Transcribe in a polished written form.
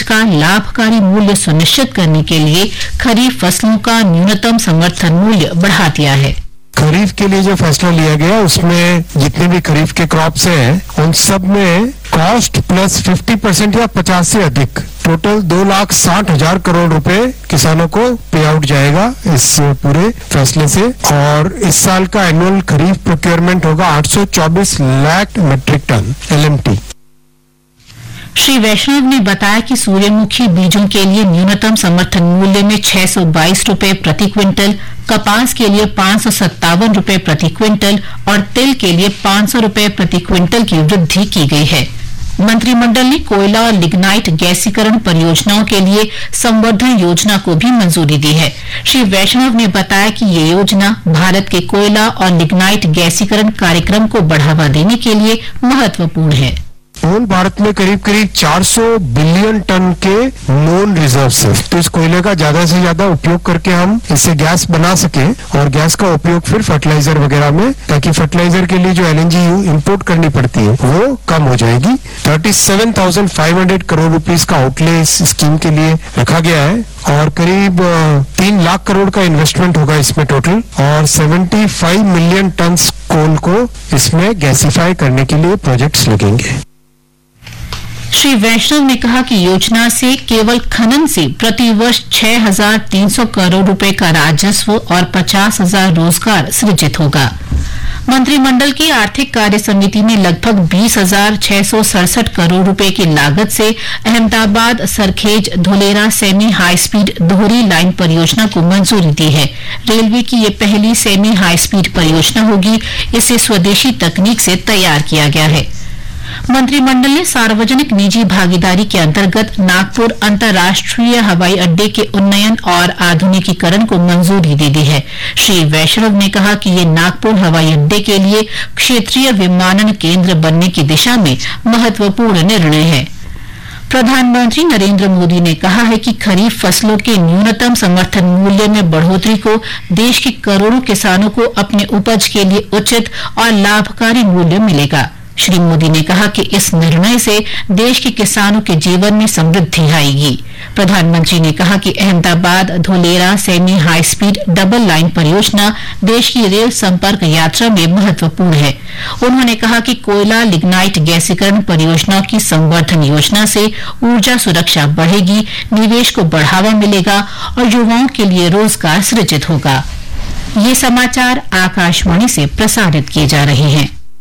का लाभकारी मूल्य सुनिश्चित करने के लिए खरीफ फसलों का न्यूनतम समर्थन मूल्य बढ़ा दिया है। खरीफ के लिए जो फैसला लिया गया उसमें जितने भी खरीफ के क्रॉप्स हैं उन सब में कॉस्ट प्लस 50% या 50 से अधिक टोटल 2,60,000 करोड़ रुपए किसानों को पे आउट जाएगा इस पूरे फैसले से। और इस साल का एनुअल खरीफ प्रोक्योरमेंट होगा 824 lakh metric ton LMT। Shri वैष्णव ने बताया कि सूर्यमुखी बीजों के लिए न्यूनतम समर्थन मूल्य में 622 रुपए प्रति क्विंटल, कपास के लिए 557 रुपए प्रति क्विंटल और तिल के लिए 500 रुपए प्रति क्विंटल की वृद्धि की गई है। मंत्रिमंडल ने कोयला और लिग्नाइट गैसीकरण परियोजनाओं के लिए संवर्धन योजना को भी मंजूरी दी है। श्री वैष्णव ने बताया कि ये योजना भारत के कोयला और लिग्नाइट गैसीकरण कार्यक्रम को बढ़ावा देने के लिए महत्वपूर्ण है। भारत में करीब 400 बिलियन टन के नोन रिजर्व्स है, तो इस कोयले का ज्यादा से ज्यादा उपयोग करके हम इससे गैस बना सके और गैस का उपयोग फिर फर्टिलाइजर वगैरह में, ताकि फर्टिलाइजर के लिए जो LNG इंपोर्ट करनी पड़ती है वो कम हो जाएगी। 37,500 करोड़ रुपीस का आउटले इस स्कीम के लिए रखा गया है और करीब 3 लाख करोड़ का इन्वेस्टमेंट होगा इसमें टोटल, और 75 मिलियन टन कोल को इसमें गैसीफाई करने के लिए प्रोजेक्ट्स लगेंगे। श्री वैष्णव ने कहा कि योजना से केवल खनन से प्रतिवर्ष 6,300 करोड़ रुपए का राजस्व और 50,000 रोजगार सृजित होगा। मंत्रिमंडल की आर्थिक कार्य समिति ने लगभग 20,667 करोड़ रुपए की लागत से Ahmedabad Sarkhej Dholera semi high speed दोहरी लाइन परियोजना को मंजूरी दी है। रेलवे की ये पहली सेमी हाई स्पीड परियोजना होगी। इसे स्वदेशी तकनीक से तैयार किया गया है। मंत्रिमंडल ने सार्वजनिक निजी भागीदारी के अंतर्गत नागपुर अंतर्राष्ट्रीय हवाई अड्डे के उन्नयन और आधुनिकीकरण को मंजूरी दे दी है। श्री वैष्णव ने कहा कि ये नागपुर हवाई अड्डे के लिए क्षेत्रीय विमानन केंद्र बनने की दिशा में महत्वपूर्ण निर्णय है। प्रधानमंत्री नरेंद्र मोदी ने कहा है कि खरीफ फसलों के न्यूनतम समर्थन मूल्य में बढ़ोतरी को देश के करोड़ों किसानों को अपने उपज के लिए उचित और लाभकारी मूल्य मिलेगा। श्री मोदी ने कहा कि इस निर्णय से देश के किसानों के जीवन में समृद्धि आएगी। प्रधानमंत्री ने कहा कि Ahmedabad Dholera semi high speed double line परियोजना देश की रेल संपर्क यात्रा में महत्वपूर्ण है। उन्होंने कहा कि कोयला लिग्नाइट गैसीकरण परियोजनाओं की संवर्धन योजना से ऊर्जा सुरक्षा बढ़ेगी, निवेश को बढ़ावा मिलेगा और युवाओं के लिए रोजगार सृजित होगा। ये समाचार आकाशवाणी से प्रसारित किए जा रहे हैं।